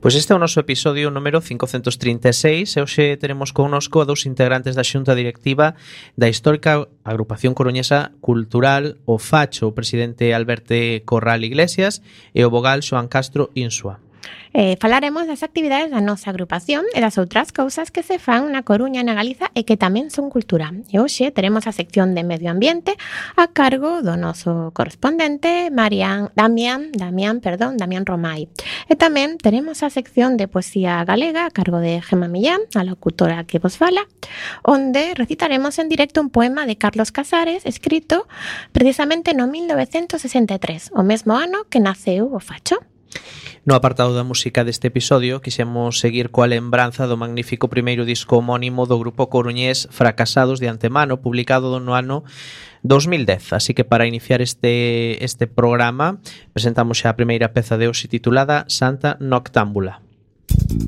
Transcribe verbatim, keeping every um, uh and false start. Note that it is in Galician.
Pois este é o noso episodio número cincocentos trinta e seis e hoxe teremos connosco a dous integrantes da xunta directiva da histórica agrupación coruñesa cultural o Facho, o presidente Alberto Corral Iglesias e o vogal Xoán Castro Insua. Eh, falaremos das actividades da nosa agrupación e das outras cousas que se fan na Coruña e na Galiza e que tamén son cultura. E hoxe teremos a sección de medio ambiente a cargo do noso correspondente Marián, Damián, Damián, perdón, Damián Romai. E tamén teremos a sección de poesía galega a cargo de Gemma Millán, a locutora que vos fala, onde recitaremos en directo un poema de Carlos Casares escrito precisamente no mil novecentos sesenta e tres, o mesmo ano que naceu o Facho. No apartado da música deste episodio quixemos seguir coa lembranza do magnífico primeiro disco homónimo do grupo coruñés Fracasados de Antemano, publicado no ano dos mil dez. Así que para iniciar este, este programa presentamos xa a primeira peza de hoxe titulada Santa Noctámbula.